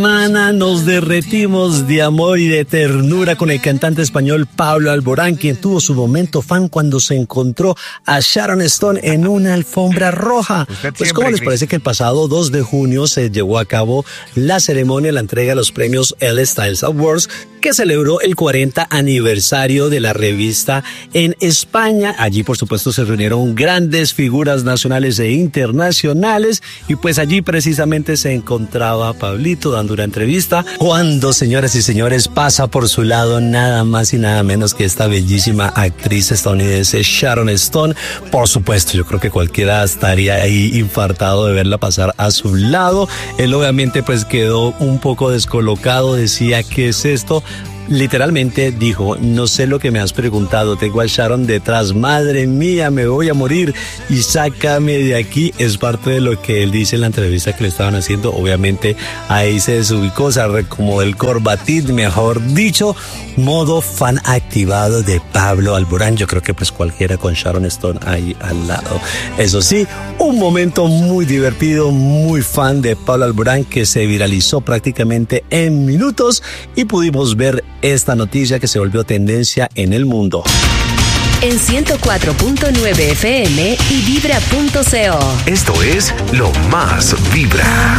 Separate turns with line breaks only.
Semana nos derretimos de amor y de ternura con el cantante español Pablo Alborán, quien tuvo su momento fan cuando se encontró a Sharon Stone en una alfombra roja. Pues ¿cómo les parece que el pasado 2 de junio se llevó a cabo la ceremonia, la entrega de los premios L Styles Awards, que celebró el 40 aniversario de la revista en España? Allí, por supuesto, se reunieron grandes figuras nacionales e internacionales y pues allí precisamente se encontraba Pablito dando una entrevista cuando, señoras y señores, pasa por su lado nada más y nada menos que esta bellísima actriz estadounidense Sharon Stone. Por supuesto, yo creo que cualquiera estaría ahí infartado de verla pasar a su lado. Él obviamente pues quedó un poco descolocado, decía, ¿qué es esto? Literalmente dijo, no sé lo que me has preguntado, tengo a Sharon detrás, madre mía, me voy a morir y sácame de aquí. Es parte de lo que él dice en la entrevista que le estaban haciendo. Obviamente ahí se desubicó, se recomodó el corbatín, mejor dicho, modo fan activado de Pablo Alborán. Yo creo que pues cualquiera con Sharon Stone ahí al lado. Eso sí, un momento muy divertido, muy fan de Pablo Alborán, que se viralizó prácticamente en minutos y pudimos ver esta noticia que se volvió tendencia en el mundo.
En 104.9 FM y Vibra.co.
Esto es Lo Más Vibra.